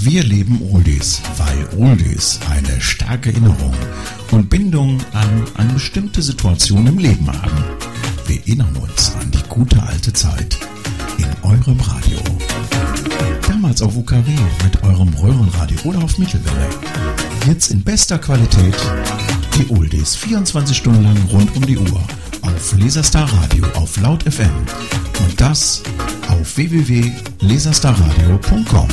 Wir lieben Oldies, weil Oldies eine starke Erinnerung und Bindung an bestimmte Situationen im Leben haben. Wir erinnern uns an die gute alte Zeit in eurem Radio. Damals auf UKW mit eurem Röhrenradio oder auf Mittelwelle. Jetzt in bester Qualität die Oldies 24 Stunden lang rund um die Uhr auf Laserstar Radio auf Laut FM und das auf www.laserstarradio.com.